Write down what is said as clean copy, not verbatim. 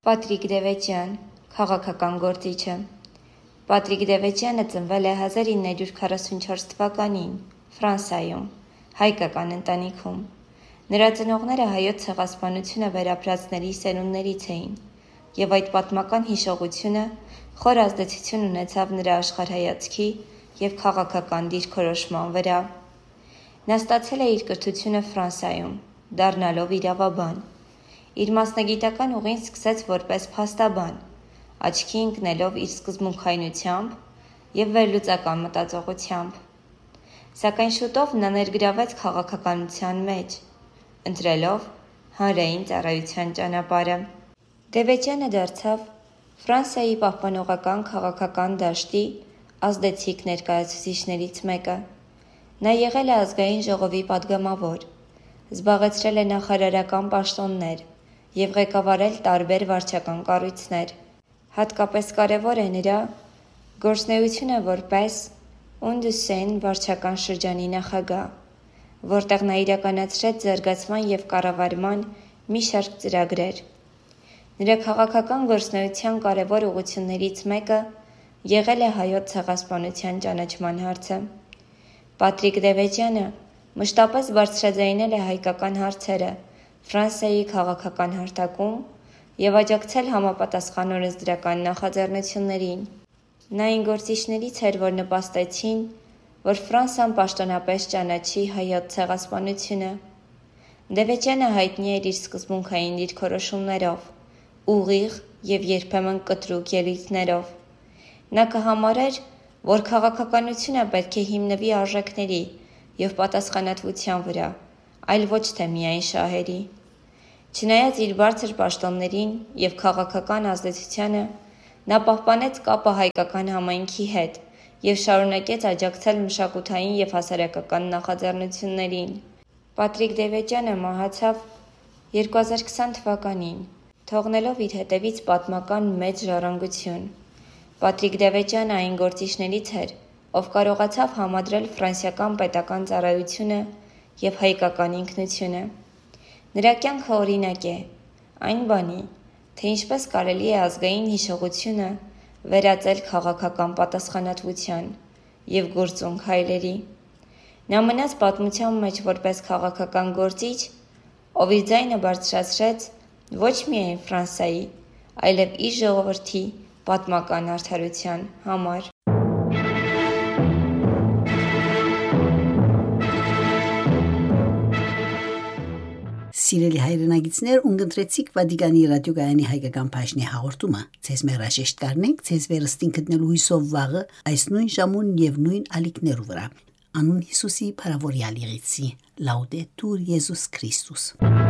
Պատրիկ Դևեջյան, քաղաքական գործիչը։ Պատրիկ Դևեջյանը ծնվել է 1944 թվականին Ֆրանսիայում, հայկական ընտանիքում։ Նրա ծնողները հայոց ցեղասպանությունը վերապրածների սերունդներից էին, եւ այդ պատմական հիշողությունը խոր ազդեցություն ունեցավ նրա աշխարհայացքի եւ քաղաքական դիրքորոշման վրա։ Նա ստացել է իր կրթությունը Ֆրանսիայում, դառնալով իրավաբան։ Իր մասնագիտական ուղին սկսեց որպես փաստաբան, աչքի ընկնելով իր սկզբունքայնությամբ եւ վերլուծական մտածողությամբ։ Սակայն շուտով նա ներգրավվեց քաղաքականության մեջ, ընտրելով հանրային ծառայության ճանապարհը։ Դևեջյանը դարձավ Ֆրանսիայի պահպանողական քաղաքական դաշտի ազդեցիկ ներկայացուցիչներից մեկը։ Նա եղել է ազգային ժողովի падգամավոր, զբաղեցրել է նախարարական պաշտոններ եւ ղեկավարել տարբեր վարչական կառույցներ։ Հատկապես կարևոր է նրա գործունեությունը որպես Ունդուսեն վարչական շրջանի նախագահ, որտեղ նա իրականացրեց զարգացման եւ կառավարման մի շարք ծրագրեր։ Նրա քաղաքական գործունեության կարևոր ուղղություններից մեկը եղել է հայոց ցեղասպանության ճանաչման հարցը։ Պատրիկ Դևեջյանը մշտապես բարձրաձայնել է հայկական հարցերը Ֆրանսիայի քաղաքական հարթակում եւ աջակցել համապատասխան օրենսդրական նախաձեռնություններին։ Նա այն գործիչներից էր, որ նպաստեցին, որ Ֆրանսիան պաշտոնապես ճանաչի հայոց ցեղասպանությունը։ Դևեջյանը հայտնի էր իր սկզբունքային դիրքորոշումներով, ուղիղ եւ երբեմն կտրուկ ելույթներով։ Նա կհամարեր, որ քաղաքականությունը պետք է հիմնվի արժեքների եւ պատասխանատվության վրա, այլ ոչ թե միայն շահերի։ Չնայած իր բարձր պաշտոններին եւ քաղաքական ազդեցությանը, նա պահպանեց կապը հայկական համայնքի հետ եւ շարունակեց աջակցել մշակութային եւ հասարակական նախաձեռնություններին։ Պատրիկ Դևեջյանը մահացավ 2020 թվականին, թողնելով իր հետևից պատմական մեծ ժառանգություն։ Պատրիկ Դևեջյանը այն գործիչներից էր, ով կարողացավ համադրել ֆրանսիական պետական ծառայությունը եւ հայկական ինքնությունը։ Նրա կյանքը օրինակ է այն բանի, թե ինչպես կարելի է ազգային հիշողությունը վերածել քաղաքական պատասխանատվության եւ գործուն քայլերի։ Նա մնաց պատմության մեջ որպես քաղաքական գործիչ, ով իր ձայնը բարձրացրեց ոչ միայն Ֆրանսիայի, այլև իր ժողովրդի պատմական արդարության համար։ Սիրելի հայրենագիտներ, ունգընտրեցիք Վատիկանի ռադիոգայանի հայկական բաժնի հաղորդումը։ Ձեզ մերաշեշտ կառնենք, ձեզ վերստին գտնելու հույսով վաղը այս նույն ժամուն եւ նույն ալիքներու վրա։ Անուն Հիսուսի փարավորյալ եղեցի։ Լաուդետուր Եզուս Քրիստոս։